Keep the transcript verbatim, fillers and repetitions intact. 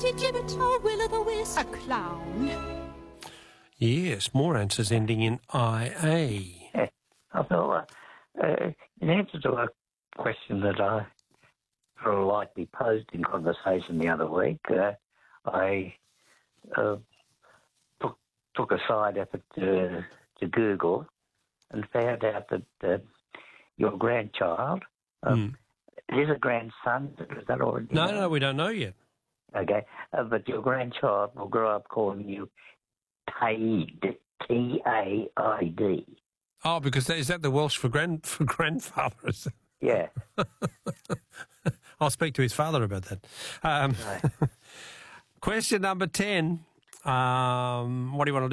Gibbet or Will-o'-the-Wisp. A clown. Yes, more answers ending in I A. Yeah. I thought, uh, uh, in answer to a question that I sort of lightly posed in conversation the other week, uh, I uh, took, took a side effort to, to Google and found out that uh, your grandchild, um, mm. is a grandson, is that already? No, known? no, we don't know yet. Okay, uh, but your grandchild will grow up calling you Taid, T A I D. Oh, because that, is that the Welsh for grand for grandfather? Is it? Yeah. I'll speak to his father about that. Um, Right. Question number ten. Um, what do you want to do?